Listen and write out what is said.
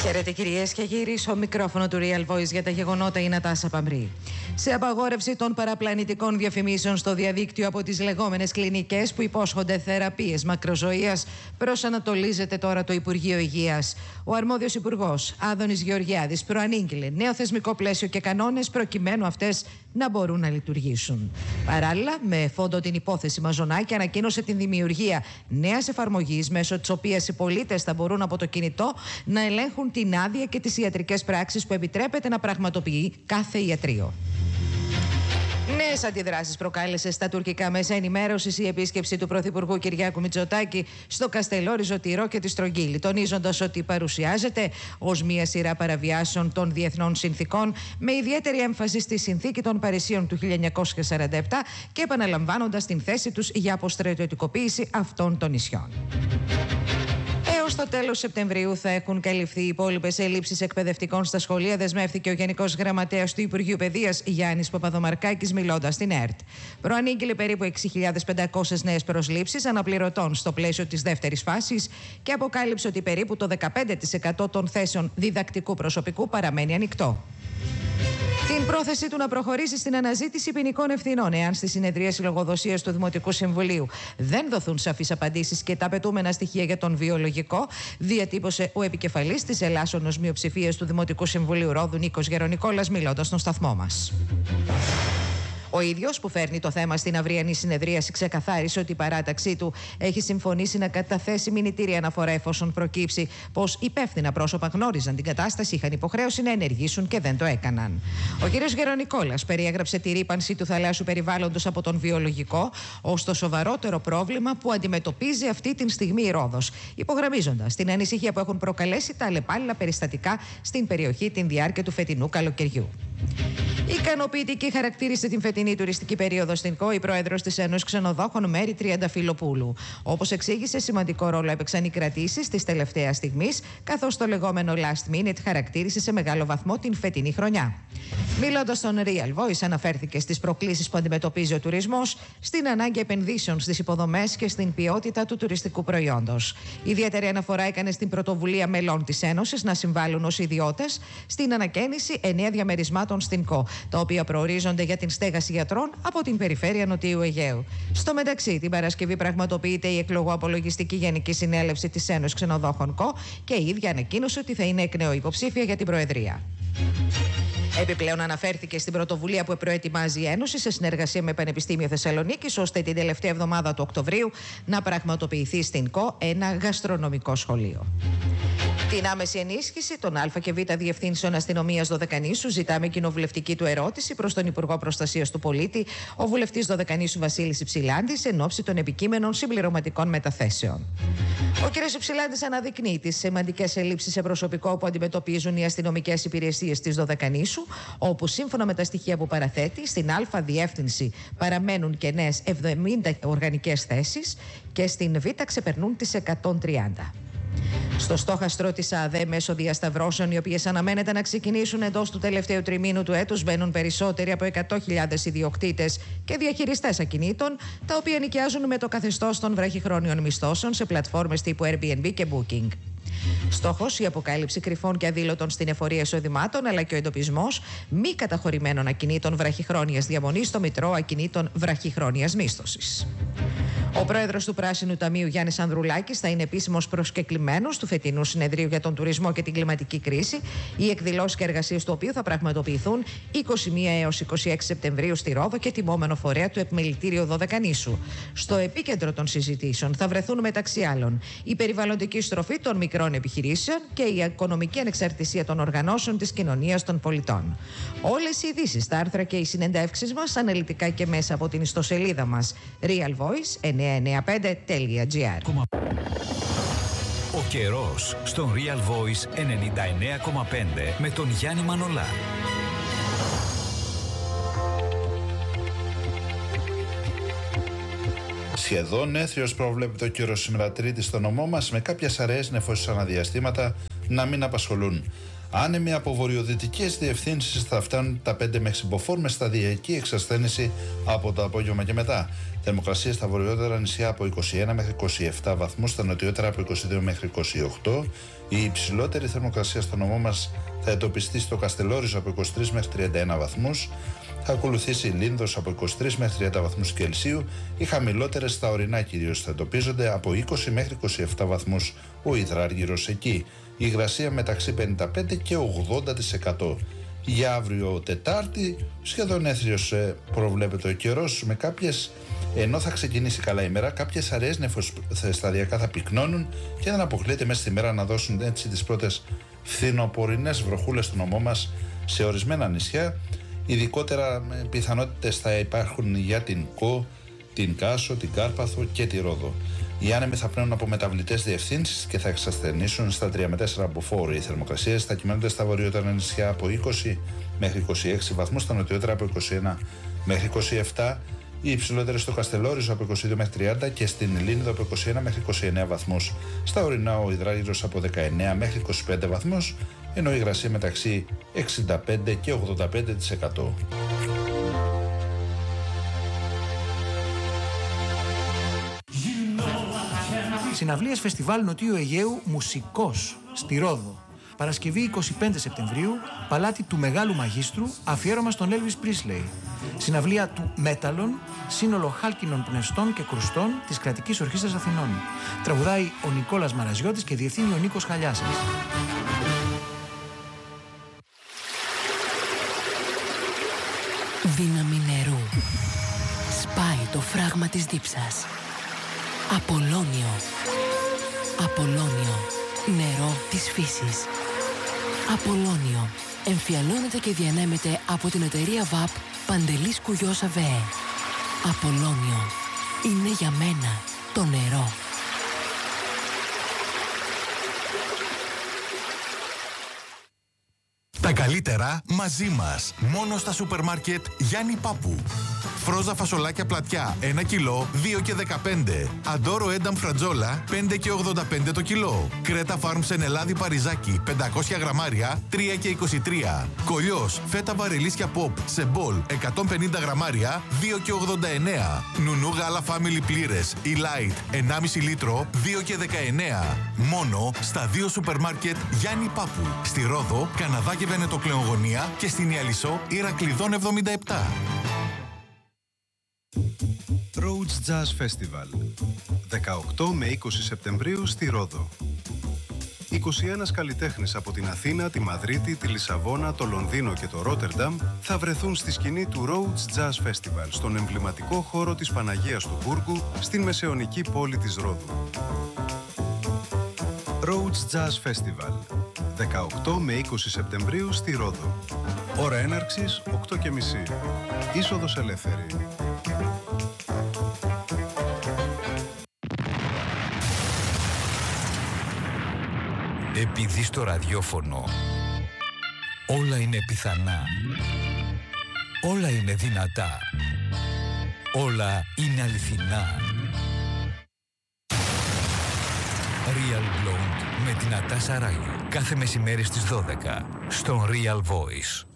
Χαίρετε κυρίες και κύριοι, στο μικρόφωνο του Real Voice για τα γεγονότα η Νατάσα Παμπρή. Σε απαγόρευση των παραπλανητικών διαφημίσεων στο διαδίκτυο από τις λεγόμενες κλινικές που υπόσχονται θεραπείες μακροζωίας, προσανατολίζεται τώρα το Υπουργείο Υγείας. Ο αρμόδιος υπουργός, Άδωνης Γεωργιάδης, προανήγγειλε νέο θεσμικό πλαίσιο και κανόνες προκειμένου αυτές να μπορούν να λειτουργήσουν. Παράλληλα, με φόντο την υπόθεση Μαζονάκη, ανακοίνωσε την δημιουργία νέας εφαρμογής, μέσω της οποίας οι πολίτες θα μπορούν από το κινητό να ελέγχουν την άδεια και τις ιατρικές πράξεις που επιτρέπεται να πραγματοποιεί κάθε ιατρείο. Νέες αντιδράσεις προκάλεσε στα τουρκικά μέσα ενημέρωσης η επίσκεψη του Πρωθυπουργού Κυριάκου Μητσοτάκη στο Καστελό, Ριζωτηρό και τη Στρογγύλη, τονίζοντας ότι παρουσιάζεται ως μια σειρά παραβιάσεων των διεθνών συνθήκων, με ιδιαίτερη έμφαση στη Συνθήκη των Παρισίων του 1947 και επαναλαμβάνοντας την θέση τους για αποστρατιωτικοποίηση αυτών των νησιών. Στο τέλος Σεπτεμβρίου θα έχουν καλυφθεί οι υπόλοιπες ελλείψεις εκπαιδευτικών στα σχολεία, δεσμεύθηκε ο Γενικός Γραμματέας του Υπουργείου Παιδείας Γιάννης Παπαδομαρκάκης, μιλώντας στην ΕΡΤ. Προανήγγειλε περίπου 6.500 νέες προσλήψεις αναπληρωτών στο πλαίσιο της δεύτερης φάσης και αποκάλυψε ότι περίπου το 15% των θέσεων διδακτικού προσωπικού παραμένει ανοιχτό. Την πρόθεση του να προχωρήσει στην αναζήτηση ποινικών ευθυνών, εάν στη συνεδρίαση λογοδοσίας του Δημοτικού Συμβουλίου δεν δοθούν σαφείς απαντήσεις και τα απαιτούμενα στοιχεία για τον βιολογικό, διατύπωσε ο επικεφαλής της ελάσσονος μειοψηφίας του Δημοτικού Συμβουλίου Ρόδου, Νίκος Γερονικόλας, μιλώντας στον σταθμό μας. Ο ίδιος, που φέρνει το θέμα στην αυριανή συνεδρίαση, ξεκαθάρισε ότι η παράταξή του έχει συμφωνήσει να καταθέσει μηνυτήρια αναφορά εφόσον προκύψει πως υπεύθυνα πρόσωπα γνώριζαν την κατάσταση, είχαν υποχρέωση να ενεργήσουν και δεν το έκαναν. Ο κ. Γερονικόλας περιέγραψε τη ρύπανση του θαλάσσιου περιβάλλοντος από τον βιολογικό ως το σοβαρότερο πρόβλημα που αντιμετωπίζει αυτή τη στιγμή η Ρόδος, υπογραμμίζοντας την ανησυχία που έχουν προκαλέσει τα αλλεπάλληλα περιστατικά στην περιοχή την διάρκεια του φετινού καλοκαιριού. Ικανοποιητική χαρακτήρισε την φετινή τουριστική περίοδο στην ΚΟ η πρόεδρος της Ένωσης Ξενοδόχων Μέρη Τριανταφυλοπούλου. Όπως εξήγησε, σημαντικό ρόλο έπαιξαν οι κρατήσεις της τελευταίας στιγμής, καθώς το λεγόμενο last minute χαρακτήρισε σε μεγάλο βαθμό την φετινή χρονιά. Μιλώντας στον Real Voice, αναφέρθηκε στις προκλήσεις που αντιμετωπίζει ο τουρισμός, στην ανάγκη επενδύσεων στις υποδομές και στην ποιότητα του τουριστικού προϊόντος. Ιδιαίτερη αναφορά έκανε στην πρωτοβουλία μελών της Ένωσης να συμβάλλουν ως ιδιώτες στην ανακαίνιση 9 διαμερισμάτων στην ΚΟ, τα οποία προορίζονται για την στέγαση γιατρών από την περιφέρεια Νοτιού Αιγαίου. Στο μεταξύ, την Παρασκευή πραγματοποιείται η εκλογοαπολογιστική Γενική Συνέλευση της Ένωσης Ξενοδόχων ΚΟ και η ίδια ανακοίνωσε ότι θα είναι εκ νέου υποψήφια για την Προεδρία. Επιπλέον, αναφέρθηκε στην πρωτοβουλία που προετοιμάζει η Ένωση σε συνεργασία με Πανεπιστήμιο Θεσσαλονίκης, ώστε την τελευταία εβδομάδα του Οκτωβρίου να πραγματοποιηθεί στην ΚΟ ένα γαστρονομικό σχολείο. Την άμεση ενίσχυση των Α και Β Διευθύνσεων Αστυνομίας Δωδεκανήσου ζητάμε κοινοβουλευτική του ερώτηση προς τον Υπουργό Προστασίας του Πολίτη, ο βουλευτής Δωδεκανήσου Βασίλης Υψηλάντης, εν ώψη των επικείμενων συμπληρωματικών μεταθέσεων. Ο κ. Υψηλάντης αναδεικνύει τις σημαντικές ελλείψεις σε προσωπικό που αντιμετωπίζουν οι αστυνομικές υπηρεσίες της Δωδεκανήσου, όπου σύμφωνα με τα στοιχεία που παραθέτει, στην Α Διεύθυνση παραμένουν κενές 70 οργανικές θέσεις και στην Β ξεπερνούν τις 130. Στο στόχαστρο της ΑΔΕ μέσω διασταυρώσεων, οι οποίες αναμένεται να ξεκινήσουν εντός του τελευταίου τριμήνου του έτους, μπαίνουν περισσότεροι από 100.000 ιδιοκτήτες και διαχειριστές ακινήτων, τα οποία νοικιάζουν με το καθεστώς των βραχυχρόνιων μισθώσεων σε πλατφόρμες τύπου Airbnb και Booking. Στόχος η αποκάλυψη κρυφών και αδήλωτων στην εφορία εισοδημάτων, αλλά και ο εντοπισμός μη καταχωρημένων ακινήτων βραχυχρόνιας διαμονής στο Μητρό Ακινήτων Βραχυχρόνιας Μίσθωσης. Ο πρόεδρος του Πράσινου Ταμείου, Γιάννης Ανδρουλάκης, θα είναι επίσημος προσκεκλημένος του φετινού συνεδρίου για τον τουρισμό και την κλιματική κρίση, οι εκδηλώσεις και εργασίες του οποίου θα πραγματοποιηθούν 21 έως 26 Σεπτεμβρίου στη Ρόδο και τιμόμενο φορέα του Επιμελητήριο Δωδεκανήσου. Στο επίκεντρο των συζητήσεων θα βρεθούν μεταξύ άλλων η περιβαλλοντική στροφή των μικρών επιχειρήσεων και η οικονομική ανεξαρτησία των οργανώσεων της κοινωνίας των πολιτών. Όλες οι ειδήσεις, τα άρθρα και οι συνεντεύξεις μας αναλυτικά και μέσα από την ιστοσελίδα μας realvoice995.gr. Ο καιρός στον Real Voice 99,5 με τον Γιάννη Μανολά. Σχεδόν έθριος προβλέπεται ο καιρός σήμερα Τρίτη στο νομό μας, με κάποιες αραιές νεφώσεις αναδιαστήματα να μην απασχολούν. Άνεμοι από βορειοδυτικές διευθύνσεις θα φτάνουν τα 5 μέχρι Συμποφόρ με σταδιακή εξασθένηση από το απόγευμα και μετά. Θερμοκρασίες στα βορειότερα νησιά από 21 μέχρι 27 βαθμούς, στα νοτιότερα από 22 μέχρι 28. Η υψηλότερη θερμοκρασία στο νομό μας θα εντοπιστεί στο Καστελόριζο από 23 μέχρι 31 βαθμούς. Θα ακολουθήσει η Λίνδος από 23 μέχρι 30 βαθμούς Κελσίου. Οι χαμηλότερες στα ορεινά κυρίως θα εντοπίζονται από 20 μέχρι 27 βαθμούς ο Υδράργυρος εκεί. Η υγρασία μεταξύ 55 και 80%. Για αύριο Τετάρτη σχεδόν έθριος προβλέπεται ο καιρός, με κάποιες, ενώ θα ξεκινήσει καλά η μέρα, κάποιες αραιές νεφος σταδιακά θα πυκνώνουν και δεν αποκλείεται μέσα στη μέρα να δώσουν έτσι τις πρώτες φθινοπορεινές βροχούλες στο νομό μας σε ορισμένα νησιά. Ειδικότερα πιθανότητες θα υπάρχουν για την Κο, την Κάσο, την Κάρπαθο και τη Ρόδο. Οι άνεμοι θα πνέουν από μεταβλητές διευθύνσεις και θα εξασθενήσουν στα 3 με 4 μποφόρ. Οι θερμοκρασίες θα κυμαίνονται στα βορειότερα νησιά από 20 μέχρι 26 βαθμούς, στα νοτιότερα από 21 μέχρι 27, οι υψηλότερες στο Καστελόριζο από 22 μέχρι 30 και στην Λίνιδο από 21 μέχρι 29 βαθμούς. Στα ορεινά ο Υδράργυρος από 19 μέχρι 25 βαθμούς, ενώ η υγρασία μεταξύ 65 και 85%. Συναυλίες Φεστιβάλ Νοτιού Αιγαίου Μουσικός στη Ρόδο. Παρασκευή 25 Σεπτεμβρίου, παλάτι του Μεγάλου Μαγίστρου, αφιέρωμα στον Elvis Presley. Συναυλία του Μέταλλον, σύνολο χάλκινων πνευστών και κρουστών της Κρατικής Ορχήστρας Αθηνών. Τραγουδάει ο Νικόλας Μαραζιώτης και διευθύνει ο Νίκος Χαλιάσας. Δύναμη νερού. Σπάει το φράγμα της δίψας. Απολώνιο. Απολώνιο. Νερό της φύσης. Απολώνιο. Εμφιαλώνεται και διανέμεται από την εταιρεία ΒΑΠ Παντελής Κουγιός ΑΒΕ. Απολώνιο. Είναι για μένα το νερό. Τα καλύτερα μαζί μας. Μόνο στα σούπερ μάρκετ Γιάννη Πάπου. Φρόζα φασολάκια πλατιά 1 κιλό 2 και 15. Αντόρο ένταμ φρατζόλα 5 και 85 το κιλό. Κρέτα Φάρμ Σενελάδη Παριζάκι 500 γραμμάρια 3 και 23. Κολλιός φέτα βαρελίσια Pop σε μπολ 150 γραμμάρια 2 και 89. Νουνού γάλα Family πλήρες ή Light 1,5 λίτρο 2 και 19. Μόνο στα 2 σούπερ μάρκετ Γιάννη Πάπου. Στη Ρόδο, Καναδά και Βενετοκλεογωνία και στην Ιαλισσό Ηρακλειδών 77. Rhodes Jazz Festival 18 με 20 Σεπτεμβρίου στη Ρόδο. 21 καλλιτέχνες από την Αθήνα, τη Μαδρίτη, τη Λισαβόνα, το Λονδίνο και το Ρότερνταμ θα βρεθούν στη σκηνή του Rhodes Jazz Festival στον εμβληματικό χώρο της Παναγίας του Μπούργου στην μεσαιωνική πόλη της Ρόδου. Rhodes Jazz Festival 18 με 20 Σεπτεμβρίου στη Ρόδο. Ώρα έναρξης 8:30. Είσοδος ελεύθερη. Επειδή στο ραδιόφωνο όλα είναι πιθανά, όλα είναι δυνατά, όλα είναι αληθινά. Real Blonde με την Νατάσα Ράγιο. Κάθε μεσημέρι στις 12 στον Real Voice.